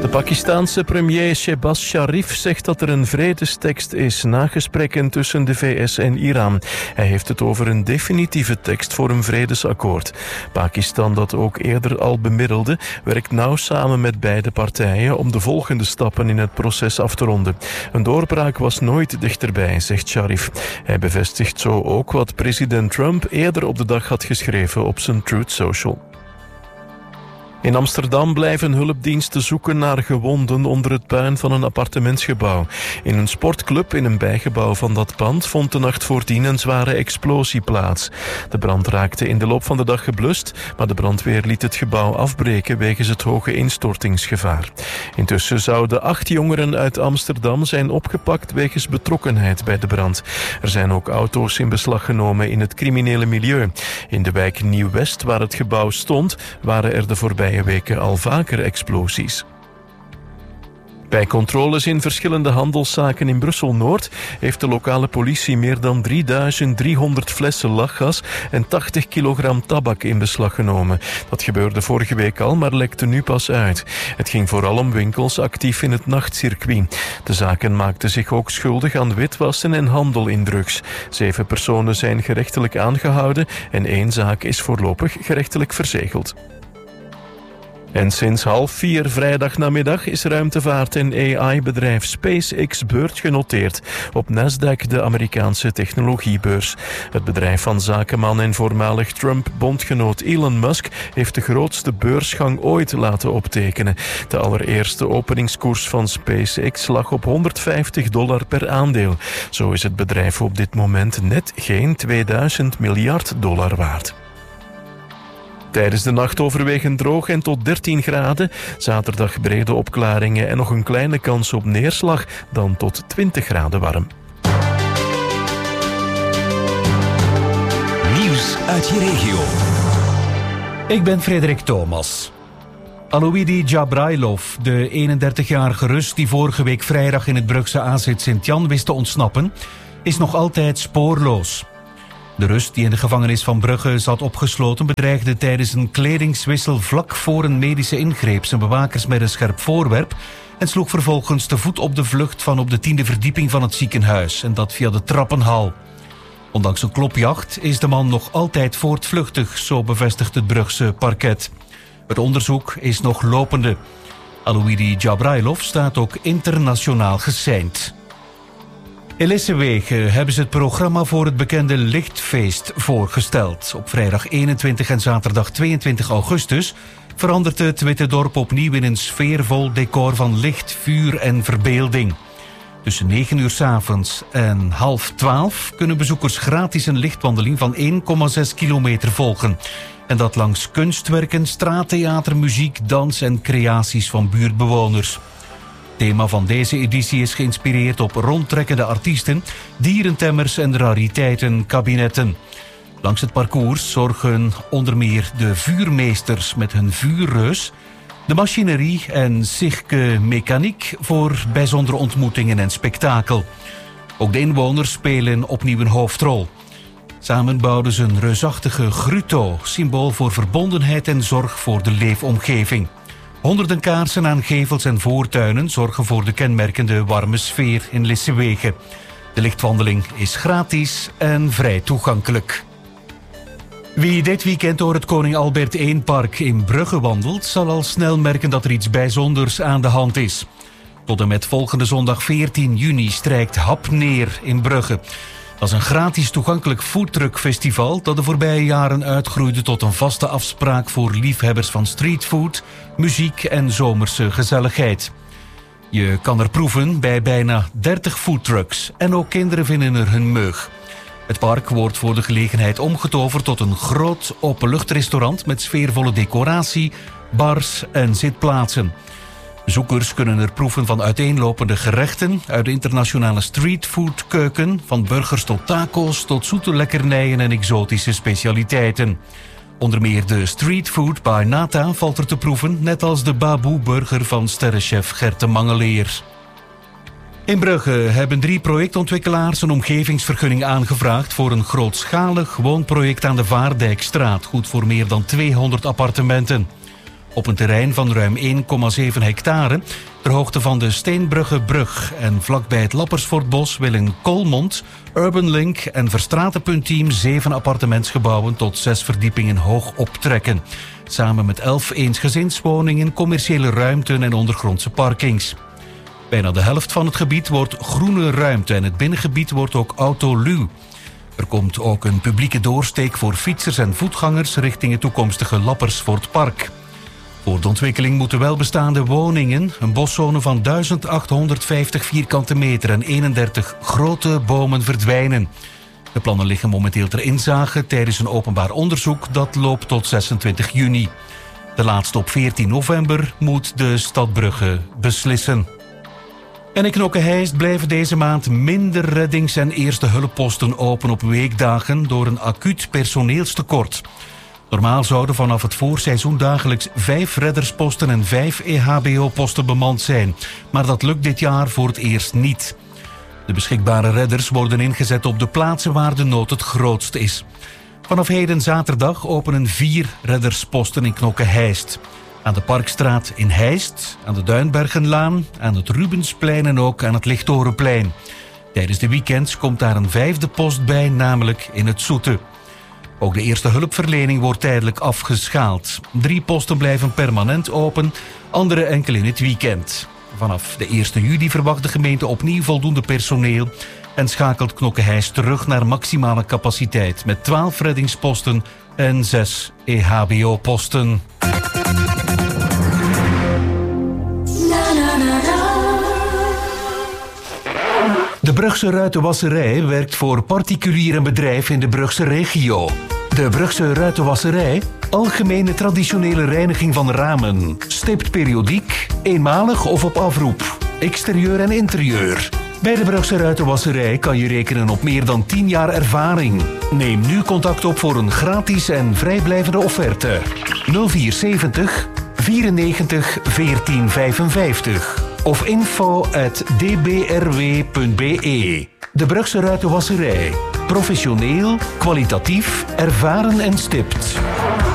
De Pakistaanse premier Shehbaz Sharif zegt dat er een vredestekst is na gesprekken tussen de VS en Iran. Hij heeft het over een definitieve tekst voor een vredesakkoord. Pakistan, dat ook eerder al bemiddelde, werkt nauw samen met beide partijen om de volgende stappen in het proces af te ronden. Een doorbraak was nooit dichterbij, zegt Sharif. Hij bevestigt zo ook wat president Trump eerder op de dag had geschreven op zijn Truth Social. In Amsterdam blijven hulpdiensten zoeken naar gewonden onder het puin van een appartementsgebouw. In een sportclub in een bijgebouw van dat pand vond de nacht voordien een zware explosie plaats. De brand raakte in de loop van de dag geblust, maar de brandweer liet het gebouw afbreken wegens het hoge instortingsgevaar. Intussen zouden 8 jongeren uit Amsterdam zijn opgepakt wegens betrokkenheid bij de brand. Er zijn ook auto's in beslag genomen in het criminele milieu. In de wijk Nieuw-West, waar het gebouw stond, waren er de voorbije weken al vaker explosies. Bij controles in verschillende handelszaken in Brussel-Noord heeft de lokale politie meer dan 3300 flessen lachgas en 80 kilogram tabak in beslag genomen. Dat gebeurde vorige week al, maar lekte nu pas uit. Het ging vooral om winkels actief in het nachtcircuit. De zaken maakten zich ook schuldig aan witwassen en handel in drugs. 7 personen zijn gerechtelijk aangehouden en 1 zaak is voorlopig gerechtelijk verzegeld. En sinds 3:30 vrijdagnamiddag is ruimtevaart- en AI-bedrijf SpaceX beursgenoteerd op Nasdaq, de Amerikaanse technologiebeurs. Het bedrijf van zakenman en voormalig Trump-bondgenoot Elon Musk heeft de grootste beursgang ooit laten optekenen. De allereerste openingskoers van SpaceX lag op $150 per aandeel. Zo is het bedrijf op dit moment net geen $2000 miljard waard. Tijdens de nacht overwegend droog en tot 13 graden. Zaterdag brede opklaringen en nog een kleine kans op neerslag. Dan tot 20 graden warm. Nieuws uit je regio. Ik ben Frederik Thomas. Aloidi Jabrailov, de 31-jarige Rus die vorige week vrijdag in het Brugse AZ Sint-Jan wist te ontsnappen, is nog altijd spoorloos. De Rus die in de gevangenis van Brugge zat opgesloten bedreigde tijdens een kledingswissel vlak voor een medische ingreep zijn bewakers met een scherp voorwerp en sloeg vervolgens te voet op de vlucht van op de 10e verdieping van het ziekenhuis en dat via de trappenhal. Ondanks een klopjacht is de man nog altijd voortvluchtig, zo bevestigt het Brugse parket. Het onderzoek is nog lopende. Aloidi Jabrailov staat ook internationaal geseind. In Lissewegen hebben ze het programma voor het bekende Lichtfeest voorgesteld. Op vrijdag 21 en zaterdag 22 augustus verandert het witte dorp opnieuw in een sfeervol decor van licht, vuur en verbeelding. Tussen 9 uur 's avonds en 11:30 kunnen bezoekers gratis een lichtwandeling van 1,6 kilometer volgen. En dat langs kunstwerken, straattheater, muziek, dans en creaties van buurtbewoners. Het thema van deze editie is geïnspireerd op rondtrekkende artiesten, dierentemmers en rariteitenkabinetten. Langs het parcours zorgen onder meer de vuurmeesters met hun vuurreus, de machinerie en Cirque Mécanique voor bijzondere ontmoetingen en spektakel. Ook de inwoners spelen opnieuw een hoofdrol. Samen bouwden ze een reusachtige grutto, symbool voor verbondenheid en zorg voor de leefomgeving. Honderden kaarsen aan gevels en voortuinen zorgen voor de kenmerkende warme sfeer in Lissewegen. De lichtwandeling is gratis en vrij toegankelijk. Wie dit weekend door het Koning Albert I-park in Brugge wandelt, zal al snel merken dat er iets bijzonders aan de hand is. Tot en met volgende zondag 14 juni strijkt Hap neer in Brugge. Dat is een gratis toegankelijk foodtruckfestival dat de voorbije jaren uitgroeide tot een vaste afspraak voor liefhebbers van streetfood, muziek en zomerse gezelligheid. Je kan er proeven bij bijna 30 foodtrucks en ook kinderen vinden er hun meug. Het park wordt voor de gelegenheid omgetoverd tot een groot openluchtrestaurant met sfeervolle decoratie, bars en zitplaatsen. Bezoekers kunnen er proeven van uiteenlopende gerechten uit de internationale streetfoodkeuken, van burgers tot taco's tot zoete lekkernijen en exotische specialiteiten. Onder meer de streetfood by Nata valt er te proeven, net als de Baboe-burger van sterrenchef Gert de Mangeleer. In Brugge hebben 3 projectontwikkelaars een omgevingsvergunning aangevraagd voor een grootschalig woonproject aan de Vaardijkstraat, goed voor meer dan 200 appartementen. Op een terrein van ruim 1,7 hectare, ter hoogte van de Steenbruggebrug en vlakbij het Lappersfortbos willen Colmond, Urban Link en Verstraten.team 7 appartementsgebouwen tot 6 verdiepingen hoog optrekken. Samen met 11 eensgezinswoningen, commerciële ruimten en ondergrondse parkings. Bijna de helft van het gebied wordt groene ruimte en het binnengebied wordt ook autoluw. Er komt ook een publieke doorsteek voor fietsers en voetgangers richting het toekomstige Lappersfortpark. Voor de ontwikkeling moeten welbestaande woningen, een boszone van 1850 vierkante meter en 31 grote bomen verdwijnen. De plannen liggen momenteel ter inzage tijdens een openbaar onderzoek dat loopt tot 26 juni. De laatste op 14 november moet de stad Brugge beslissen. En in Knokke-Heist blijven deze maand minder reddings- en eerste hulpposten open op weekdagen door een acuut personeelstekort. Normaal zouden vanaf het voorseizoen dagelijks 5 reddersposten en 5 EHBO-posten bemand zijn. Maar dat lukt dit jaar voor het eerst niet. De beschikbare redders worden ingezet op de plaatsen waar de nood het grootst is. Vanaf heden zaterdag openen 4 reddersposten in Knokke-Heist. Aan de Parkstraat in Heist, aan de Duinbergenlaan, aan het Rubensplein en ook aan het Lichtorenplein. Tijdens de weekends komt daar een 5e post bij, namelijk in het Soete. Ook de eerste hulpverlening wordt tijdelijk afgeschaald. 3 posten blijven permanent open, andere enkel in het weekend. Vanaf de 1 juli verwacht de gemeente opnieuw voldoende personeel en schakelt Knokke-Heist terug naar maximale capaciteit met 12 reddingsposten en 6 EHBO-posten. De Brugse Ruitenwasserij werkt voor particulier en bedrijf in de Brugse regio. De Brugse Ruitenwasserij, algemene traditionele reiniging van ramen, stipt periodiek, eenmalig of op afroep, exterieur en interieur. Bij de Brugse Ruitenwasserij kan je rekenen op meer dan 10 jaar ervaring. Neem nu contact op voor een gratis en vrijblijvende offerte. 0470 94 14 55 of info@dbrw.be. De Brugse Ruitenwasserij. Professioneel, kwalitatief, ervaren en stipt.